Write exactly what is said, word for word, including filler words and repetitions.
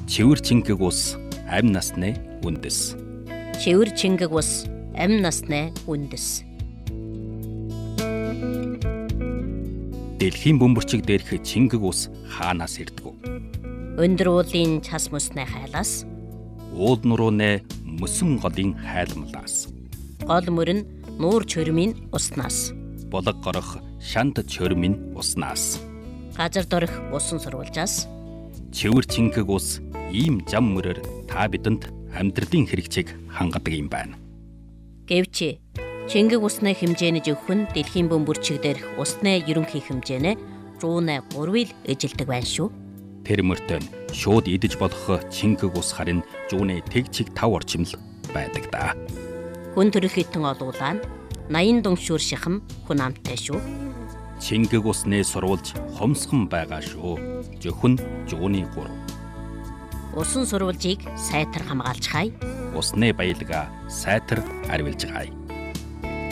Чивэр чингэг ус амь насны үндэс. Чивэр чингэг ус амь насны үндэс. Дэлхийн бөмбөрчиг дээрх чингэг ус хаанаас ирдэг вэ? Өндөр уулын цас мөсний хайлаас, Уул нурууны мөсөн голын хайлмлаас, гол мөрөн нуур чөрмийн уснаас, булаг горох шант чөрмийн уснаас, газар дорих усан сурвалжаас, чивэр чингэг ус ийм зам мөрөөр та бидэнд амьдралын хэрэгцээг хангадаг юм байна. Гэвч чингэг усны хэмжээний зөвхөн дэлхийн бөмбөрчиг дээрх усны ерөнхий хэмжээнэ зуун гурвыг эжилдэг байна шүү. Тэр мөртөө шууд идэж болох чингэг ус харин зуун тэгчиг тав орчим л байдаг да. Хүн төрөх хитэн олуулаа нь наян дуншуур шахам хүн амтай шүү. Чингэг усны сурвалж хомсхон байгаа шүү. Зөвхөн зуун гурав. Усан сурвалжийг сайтар хамгаалж хай. Усны баялгаа сайтар арвилж гай.